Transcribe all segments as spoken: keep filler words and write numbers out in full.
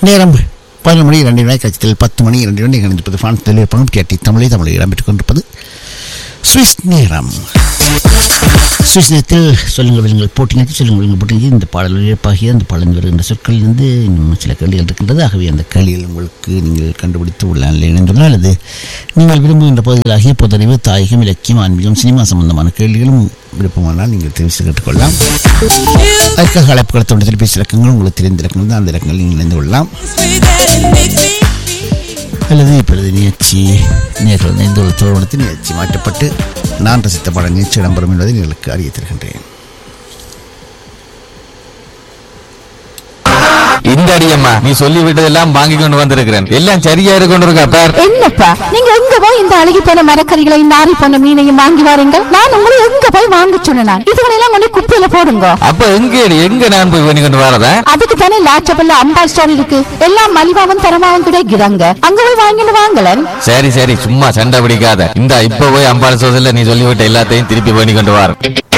நேரம் பதினொரு மணி இரண்டு வினாய் கட்சியில் பத்து மணி இரண்டு வினை இணைந்திருப்பது பிரான்ஸ் தொழில்நுட்பம் கேட்டி தமிழை தமிழை இடம்பெற்றுக் கொண்டிருப்பது சுவிஸ் நேரம். சுவிஸ் நேரத்தில் சொல்லுங்கள் விலங்குகள் போட்டி நேரத்தில் சொல்லுங்கள் விலங்குகள் போட்டி இந்த பாடல் இழப்பாகிய அந்த பாடல் வருகின்ற சொற்களிலிருந்து இன்னும் சில கேள்விகள் இருக்கின்றது. ஆகவே அந்த கேள்விகள் உங்களுக்கு நீங்கள் கண்டுபிடித்து உள்ள நிலையில் இணைந்துள்ள அல்லது நீங்கள் விரும்புகின்ற பகுதிகளாகிய பொதறிவு, தாயகம், இலக்கியம், ஆன்மீகம், சினிமா சம்பந்தமான கேள்விகளும் விருப்பமானால் நீங்கள் தெரிவித்து கேட்டுக்கொள்ளலாம். அதற்காக அழைப்புகளை தொண்டு தொலைபேசி இலக்கங்கள் உங்களுக்கு தெரிந்த இலக்கங்கள் தான். அந்த இலக்கங்கள் நீங்கள் இணைந்து கொள்ளலாம். அல்லது இப்பொழுது நிகழ்ச்சி நேர்கள் இணைந்து உள்ள தோழனத்தில் நிகழ்ச்சி மாற்றப்பட்டு நான் ரசித்த பாட நிகழ்ச்சி இடம்பெறும் என்பதை உங்களுக்கு அறிய தருகின்றேன். இந்த அடியம்மா நீ சொல்லி விட்டதெல்லாம் வாங்கி கொண்டு வந்திருக்கிறேன். எல்லாம் சரியா கொண்டு இருக்கா பார். என்னப்பா நீங்க எங்க போய் இந்த அழுகி போன மரக்கறிகளை நாரி போன மீனையும் வாங்கி வாருங்க. நான் உங்களை எங்க போய் வாங்க சொன்னேன். இதுகளெல்லாம் கொண்டு குப்பையில போடுங்க. அப்ப எங்க எங்க நான் போய் பண்ணி கொண்டு வரதா? அதுக்கு தானே லாச்சபல்ல அம்பாள் ஸ்டோர் இருக்கு. எல்லாம் மலிவாவும் தரமாவும் கிடைக்கிறாங்க. அங்க போய் வாங்கிட்டு வாங்கலன். சரி சரி சும்மா சண்டை பிடிக்காத. இந்த இப்ப போய் அம்பாள் ஸ்டோர்ல நீ சொல்லிவிட்ட எல்லாத்தையும் திருப்பி பண்ணி கொண்டு வர.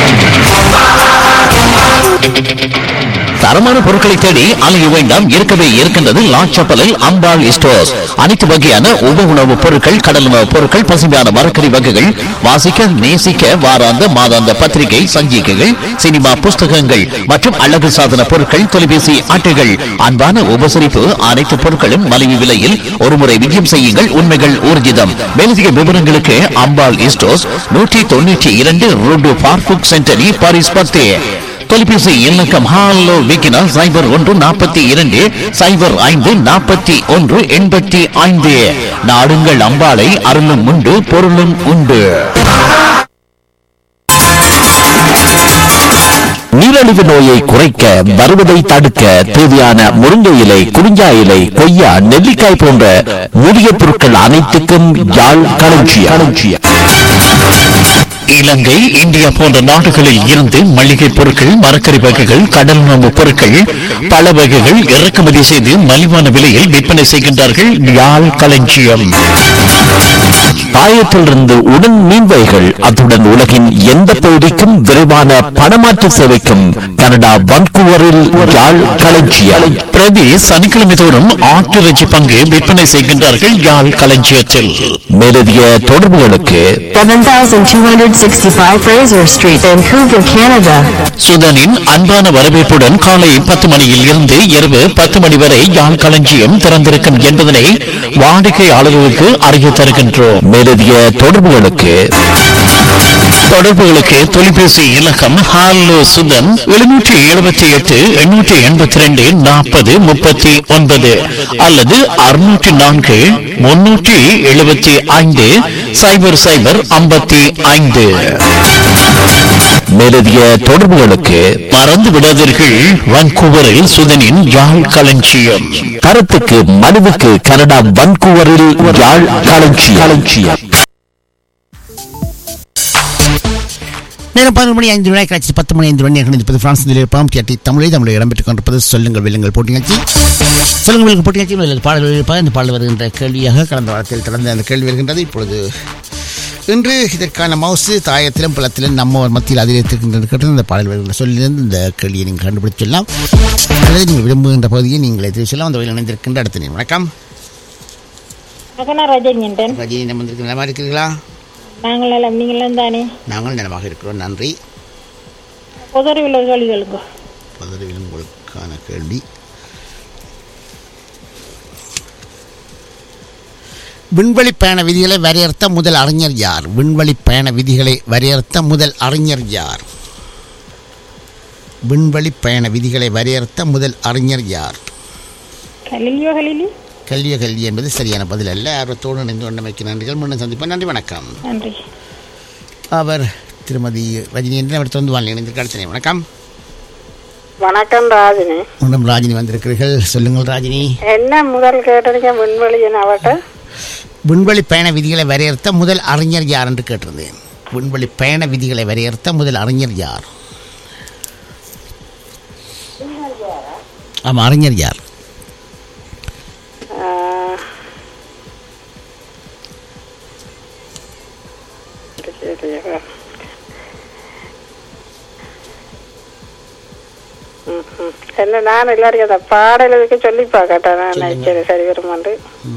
தரமான பொருட்களை தேடி அலைய வேண்டாம். இருக்கவே இருக்கின்றது லாச்சப்பலில் அம்பாள் ஸ்டோர்ஸ். அனைத்து வகையான உப உணவுப் பொருட்கள், கடல் உணவுப் பொருட்கள், பசுமையான மரக்கறி வகைகள், வாசிக்க நேசிக்க வாராந்த மாதாந்த பத்திரிகை, சஞ்சிகைகள், சினிமா புஸ்தகங்கள் மற்றும் அழகு சாதன பொருட்கள், தொலைபேசி அட்டைகள், அன்பான உபசரிப்பு, அனைத்து பொருட்களும் மலிவு விலையில் ஒருமுறை விஜயம் செய்யுங்கள். உண்மைகள் ஊர்ஜிதம். மேலதிக விவரங்களுக்கு அம்பாள் ஸ்டோர்ஸ் நூற்றி தொண்ணூற்றி இரண்டு ரோடு பார்புக் சென்டரி பாரிஸ் பத்து. தொலைபேசி இலக்கம் ஹாலோ விக்கினா சைபர் ஒன்று நாற்பத்தி இரண்டு சைபர் ஐந்து நாற்பத்தி ஒன்று எண்பத்தி ஐந்து. நாடுங்கள் அம்பாளை, அருளும் உண்டு பொருளும் உண்டு. நீரிழிவு நோயை குறைக்க, வருவதை தடுக்க தேவையான முருங்கை இலை, குறிஞ்சா இலை, கொய்யா, நெல்லிக்காய் போன்ற மூலிகை பொருட்கள் அனைத்துக்கும் யாழ் களஞ்சியம். இலங்கை, இந்தியா போன்ற நாடுகளில் இருந்து மளிகை பொருட்கள், மரக்கறி வகைகள், கடல் உணவு பொருட்கள், பல வகைகள் இறக்குமதி செய்து மலிவான விலையில் விற்பனை செய்கின்றார்கள். யாழ் களஞ்சியம். பாயத்திலிருந்து உடன் மீன்வைகள், அத்துடன் உலகின் எந்த பகுதிக்கும் விரைவான பணமாற்று சேவைக்கும் கனடா வன்கூவரில் யாழ் களஞ்சியம். பிரதி சனிக்கிழமை தோறும் ஆட்டிறைச்சி பங்கு விற்பனை செய்கின்றார்கள் யாழ் களஞ்சியத்தில். மேலதிக தொடர்புகளுக்கு சுதனின் அன்பான வரவேற்புடன் காலை பத்து மணியில் இருந்து இரவு பத்து மணி வரை யாழ் களஞ்சியம் திறந்திருக்கும் என்பதனை வாடிக்கையாளர்களுக்கு அறிய தருகின்றோம். மேலதிக தொடர்புகளுக்கு தொடர்புகளுக்கு தொலைபேசி இலக்கம் ஹாலோ சுதன் எழுநூற்றி எழுபத்தி எட்டு எண்ணூற்றி எண்பத்தி ரெண்டு நாற்பது முப்பத்தி ஒன்பது அல்லது அறுநூற்றி நான்கு முன்னூற்றி எழுபத்தி ஐந்து சைபர் சைபர் ஐம்பத்தி ஐந்து. மேலதிக தொடர்புகளுக்கு மறந்து விடாதீர்கள், வான்கூவரில் சுதனின் யாழ் களஞ்சியம். கருத்துக்கு மனுவுக்கு கனடா வான்கூவரில் யாழ் களஞ்சியம். நேரம் பதினொரு மணி ஐந்து வினாய் காட்சி பத்து மணி ஐந்து மணி இணைந்திருப்பது பிரான்ஸ் தொழில்நுட்பம் கேட்டி தமிழை தமிழை இடம்பெற்றுக் கொண்டிருப்பது சொல்லுங்கள் விலங்குகள் போட்டி நிகழ்ச்சி. சொல்லுங்கள் விலங்கு போட்டி நிகழ்ச்சி பாடல்கள் இருப்பாக இந்த பாடல் வருகின்ற கேள்வியாக கடந்த வாரத்தில் தொடர்ந்து அந்த கேள்வி வருகின்றது. இப்பொழுது இன்று இதற்கான மவுசு தாயத்திலும் பழத்திலும் நம்ம மத்தியில் அதிகரித்திருக்கின்றது கேட்டு இந்த பாடல் வருகின்ற சொல்லிலிருந்து இந்த கேள்வியை நீங்கள் கண்டுபிடிச்சலாம் அல்லது நீங்கள் விரும்புகின்ற பகுதியை நீங்களே தெரிவிச்சலாம். அந்த வகையில் இணைந்திருக்கின்ற அடுத்த நீ வணக்கம். ரஜினி நம்ம வந்திருக்கிற நிலமாக இருக்கிறீர்களா? நாங்கள் எல்லாம் நீங்களும் தானே? நாங்கள் நலமாக இருக்கிறோம், நன்றி. பொதறிவில் கேள்விகளுக்கு பொதறிவில் உங்களுக்கான கேள்வி. விண்வெளி பயண விதிகளை வரையறுத்த முதல் அறிஞர் யார்? விண்வெளி பயண விதிகளை வரையறுத்த முதல் அறிஞர் யார்? விண்வெளி பயண விதிகளை வரையறுத்த முதல் அறிஞர் யார்? கலிலியோ கலிலி கல்விய கல்வி என்பது சரியான பதில் அல்ல. ஆர்வத்தோடு இணைந்து கொண்டமைக்கு நன்றிகள். மீண்டும் சந்திப்போம். நன்றி, வணக்கம். நன்றி. அவர் திருமதி ரஜினி என்று அவர் தொடர்ந்து வாழ் இணைந்திருக்க அடுத்த வணக்கம். வணக்கம் ராஜினி. மீண்டும் ராஜினி வந்திருக்கிறீர்கள், சொல்லுங்கள் ராஜினி. என்ன முதல் கேட்டீங்க? விண்வெளி அவட்ட விண்வெளி பயண விதிகளை வரையறுத்த முதல் அறிஞர் யார் என்று கேட்டிருந்தேன். விண்வெளி பயண விதிகளை வரையறுத்த முதல் அறிஞர் யார்? ஆமாம், அறிஞர் யார்? என்ன என்ன நான் எல்லாரையும் அந்த பாடலுக்கு சொல்லி பார்க்கட்டேன் நான் சரி சரி வருமாண்டு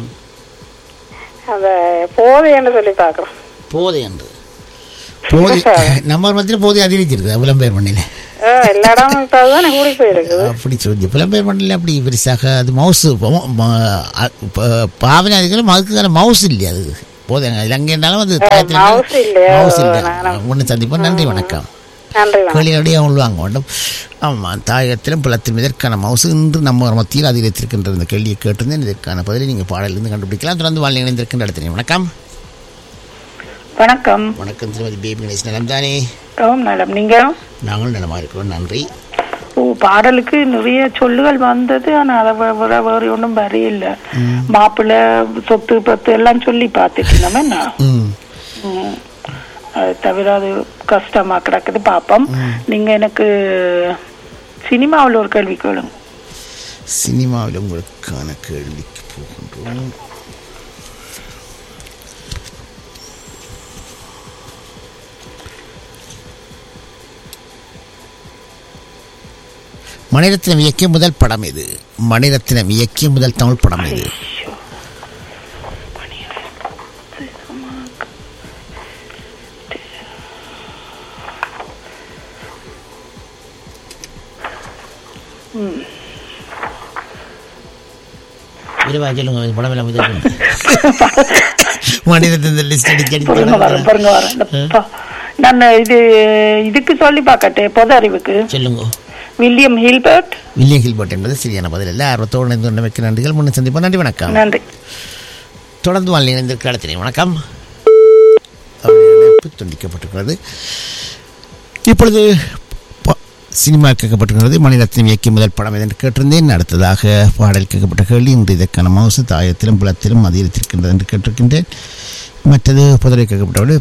அந்த போதைன்னு சொல்லி பார்க்குறோம். போதை என்று போதை நம்ம மத்தியில் போதை அதிகரிச்சிருக்கு புலம்பெயர் மண்ணில் எல்லா இடமும் இப்போ அதுதான் கூடி போயிருக்குது. அப்படி சொல்லி புலம்பெயர் மண்ணில் அப்படி பெருசாக அது மவுசு பாவனை அதிகம் அதுக்கு மவுசு இல்லையா அது போதை அங்கே இருந்தாலும் அது மவுசு இல்லை. ஒன்று சந்திப்போம். நன்றி வணக்கம். வெளியோடைய வாங்க வேண்டும். ஆமாம், தாயகத்திலும் புலத்திலும் இதற்கான மவுசு இன்று நம்ம மத்தியில் அதிகரித்திருக்கின்ற இந்த கேள்வியை கேட்டிருந்தேன். இதற்கான பதிலை நீங்கள் பாடலிருந்து கண்டுபிடிக்கலாம். தொடர்ந்து வாழ்க்கை இணைந்திருக்கின்ற இடத்துல வணக்கம். வணக்கம். வணக்கம் திருமதி பேபி கணேஷ். நலம் தானே? ஓம் நலம். நீங்க? நாங்களும் நலமா இருக்கிறோம், நன்றி. ஓ, பாடலுக்கு நிறைய சொல்லுகள் வந்தது. ஆனால் அதை வேற வேற ஒன்றும் வரையில்ல. மாப்பிள்ளை சொத்து பத்து எல்லாம் சொல்லி பார்த்துட்டு நம்ம என்ன அது தவிர அது கஷ்டமா கிடக்குது. பாப்போம். நீங்க எனக்கு சினிமாவில் ஒரு கேள்வி கேளுங்க. சினிமாவில் உங்களுக்கான கேள்விக்கு போகின்றோம். மணிரத்னம் இயக்கிய முதல் படம் இது. மணிரத்னம் இயக்கிய முதல் தமிழ் படம் இது. நான் இது இதுக்கு சொல்லி பார்க்கட்டே பொது அறிவுக்கு சொல்லுங்க. William Hilbert. வில்லியம் ஹில்பர்ட் என்பது சரியான பதில் இல்லை. ஆர்வத்தோடு இணைந்து வைக்க நன்றிகள். முன்ன சந்திப்போம். நன்றி வணக்கம். நன்றி. தொடர்ந்து வாழ்க்கை இணைந்திருக்க இடத்தினேன் வணக்கம். துண்டிக்கப்பட்டிருக்கிறது. இப்பொழுது சினிமா கேட்கப்பட்டிருக்கிறது. மணிரத்னம் இயக்கிய முதல் படம் என்று கேட்டிருந்தேன். அடுத்ததாக பாடல் கேட்கப்பட்ட கேள்வி இன்று இதற்கான மவுசு தாயத்திலும் புலத்திலும் அதிகரித்திருக்கின்றது என்று கேட்டிருக்கின்றேன். மற்றது புதரை கேட்கப்பட்டவர்கள்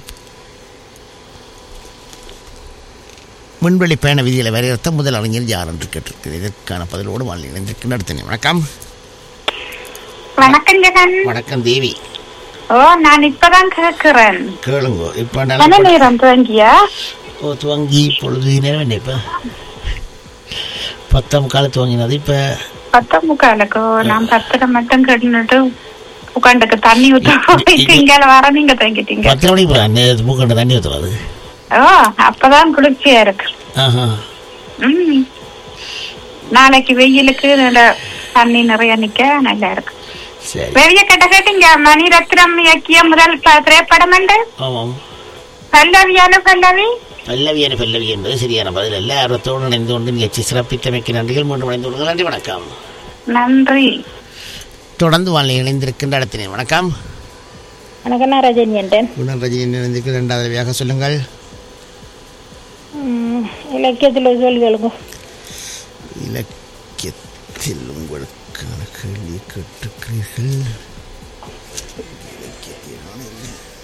விண்வெளி பயண விதிகளை வரையறுத்த முதல் அறிஞர் யார் என்று கேட்டிருக்கிறது. இதற்கான பதிலோடு வாழ்க்கை இணைந்திருக்கின்ற அடுத்த வணக்கம். வணக்கம் ஜெகன். வணக்கம் தேவி. ஓ, நான் இப்பதான் கேட்கிறேன். கேளுங்க. இப்ப நேரம் துவங்கியா? ஓ, துவங்கி பொழுது நேரம் என்ன? இப்ப பத்தாம் முக்கால துவங்கினது. இப்ப பத்தாம் முக்காலுக்கு நான் பத்தரை மட்டும் கேட்டுட்டு உட்காந்துக்கு தண்ணி ஊற்ற இங்கால வர நீங்க தங்கிட்டீங்க. பத்து மணிக்கு பூக்கண்ட தண்ணி ஊற்றுவாது. ஓ, அப்பதான் குளிர்ச்சியா இருக்கு. ம், நாளைக்கு வெயிலுக்கு தண்ணி நிறைய நிக்க நல்லா இருக்கு. பெரிய கட்ட கேட்டீங்க. மணிரத்னம் இயக்கிய முதல் திரைப்படம் என்று பல்லவியான பல்லவி பல்லவியான பல்லவி என்பது சரியான பதில் அல்ல. ஆர்வத்தோடு இணைந்து கொண்டு நிகழ்ச்சி சிறப்பித்தமைக்கு நன்றிகள். மூன்று இணைந்து கொள்ளுங்கள். நன்றி வணக்கம். நன்றி. தொடர்ந்து வாழ்க்கை இணைந்திருக்கின்ற இடத்தினேன் வணக்கம். வணக்கம். நான் ரஜினி என்றேன். உடன் ரஜினி இணைந்திருக்கிற இரண்டாவது தடவையாக சொல்லுங்கள். இலக்கியத்தில் சொல்லுங்க. இலக்கியத்தில் உங்களுக்கான கேள்வி கேட்டிருக்கிறீர்கள். இலக்கியத்தில்